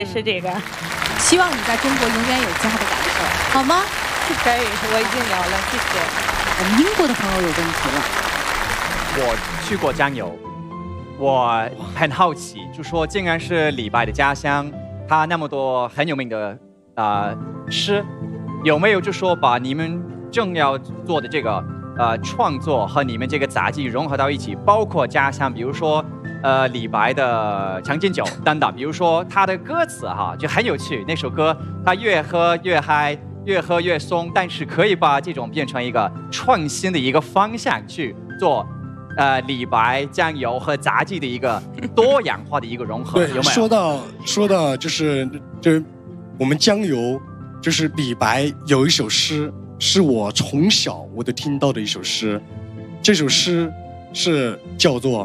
是这个。 希望你在中国永远有家的感受，好吗？ 可以，我已经有了，谢谢。 我们英国的朋友有问题了。 我去过江油，我很好奇，就说竟然是李白的家乡，他那么多很有名的诗，有没有就说把你们正要做的这个创作和你们这个杂技融合到一起，包括家乡，比如说李白的《将进酒》等等，比如说他的歌词哈就很有趣，那首歌他越喝越嗨，越喝越松，但是可以把这种变成一个创新的一个方向去做。李白、江油和杂技的一个多样化的一个融合， 对， 有没有？ 说到就是我们江油，就是李白有一首诗，是我从小我都听到的一首诗，这首诗是叫做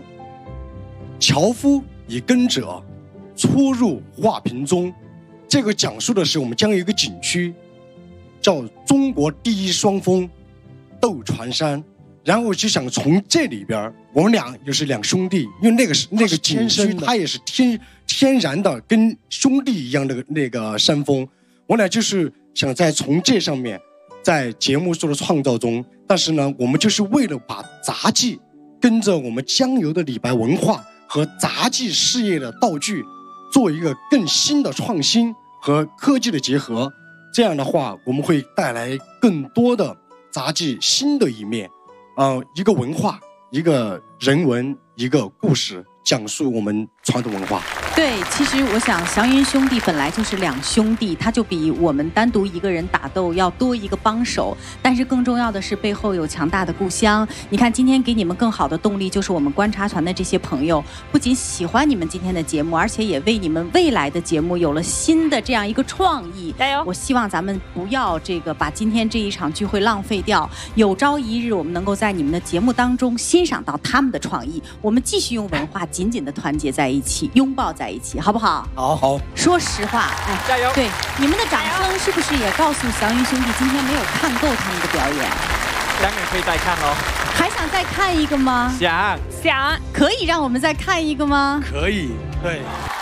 “樵夫以耕者，初入画屏中”。这个讲述的是我们江油一个景区，叫中国第一双峰斗船山。然后我就想从这里边，我们俩又是两兄弟，因为那个景区它也是天然的，跟兄弟一样的那个山峰，我俩就是想在从这上面，在节目做的创造中，但是呢，我们就是为了把杂技跟着我们江油的李白文化和杂技事业的道具，做一个更新的创新和科技的结合，这样的话，我们会带来更多的杂技新的一面。一个文化，一个人文，一个故事，讲述我们传统文化。 对，其实我想祥云兄弟本来就是两兄弟，他就比我们单独一个人打斗要多一个帮手，但是更重要的是背后有强大的故乡。你看今天给你们更好的动力，就是我们观察团的这些朋友，不仅喜欢你们今天的节目，而且也为你们未来的节目有了新的这样一个创意。 加油！ 我希望咱们不要把今天这一场聚会浪费掉，有朝一日我们能够在你们的节目当中欣赏到他们的创意，我们继续用文化紧紧的团结在一起，拥抱在一起，好不好？ 好。 说实话， 加油！ 对，你们的掌声是不是也告诉祥云兄弟今天没有看够他们的表演？ 当然可以再看喽。 还想再看一个吗？ 想， 可以让我们再看一个吗？ 可以，对。